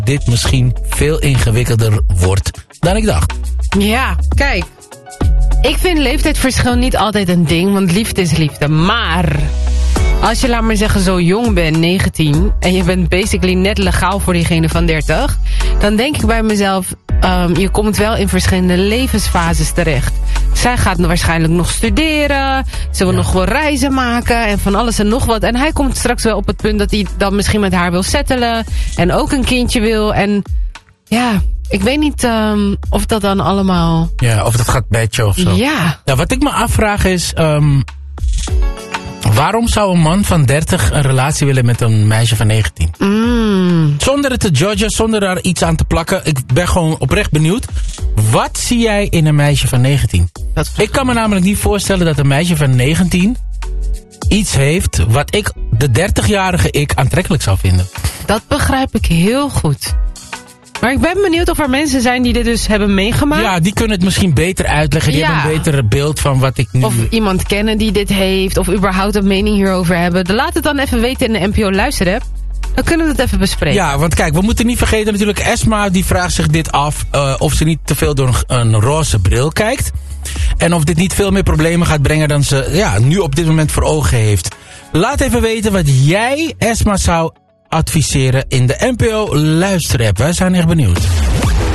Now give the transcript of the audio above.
dit misschien veel ingewikkelder wordt dan ik dacht. Ja, kijk. Ik vind leeftijdsverschil niet altijd een ding, want liefde is liefde. Maar als je, laat maar zeggen, zo jong bent, 19... en je bent basically net legaal voor diegene van 30... dan denk ik bij mezelf, je komt wel in verschillende levensfases terecht. Zij gaat waarschijnlijk nog studeren, ze wil nog wel reizen maken en van alles en nog wat. En hij komt straks wel op het punt dat hij dan misschien met haar wil settelen en ook een kindje wil. En ja, ik weet niet of dat dan allemaal... Ja, of dat gaat matchen of zo. Ja. Nou, wat ik me afvraag is... waarom zou een man van 30 een relatie willen met een meisje van 19? Zonder het te judgen, zonder daar iets aan te plakken. Ik ben gewoon oprecht benieuwd. Wat zie jij in een meisje van 19? Ik kan me namelijk niet voorstellen dat een meisje van 19 iets heeft wat ik, de 30-jarige ik, aantrekkelijk zou vinden. Dat begrijp ik heel goed. Maar ik ben benieuwd of er mensen zijn die dit dus hebben meegemaakt. Ja, die kunnen het misschien beter uitleggen. Die hebben een beter beeld van wat ik nu... Of iemand kennen die dit heeft. Of überhaupt een mening hierover hebben. Laat het dan even weten in de NPO Luisterapp. Dan kunnen we het even bespreken. Ja, want kijk, we moeten niet vergeten natuurlijk... Esma die vraagt zich dit af... of ze niet te veel door een roze bril kijkt. En of dit niet veel meer problemen gaat brengen... dan ze nu op dit moment voor ogen heeft. Laat even weten wat jij, Esma, zou adviseren in de NPO Luisterapp. Wij zijn echt benieuwd.